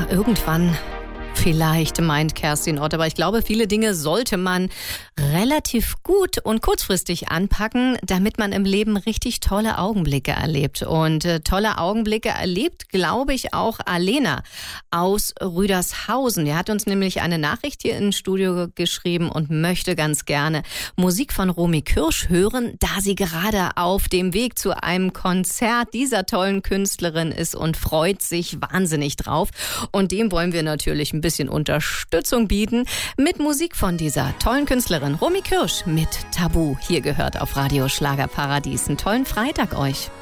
Ja, irgendwann vielleicht, meint Kerstin Ott. Aber ich glaube, viele Dinge sollte man relativ gut und kurzfristig anpacken, damit man im Leben richtig tolle Augenblicke erlebt. Und tolle Augenblicke erlebt, glaube ich, auch Alena aus Rüdershausen. Die hat uns nämlich eine Nachricht hier ins Studio geschrieben und möchte ganz gerne Musik von Romy Kürsch hören, da sie gerade auf dem Weg zu einem Konzert dieser tollen Künstlerin ist und freut sich wahnsinnig drauf. Und dem wollen wir natürlich ein bisschen Unterstützung bieten mit Musik von dieser tollen Künstlerin Romy Kürsch mit Tabu. Hier gehört auf Radio Schlagerparadies. Einen tollen Freitag euch.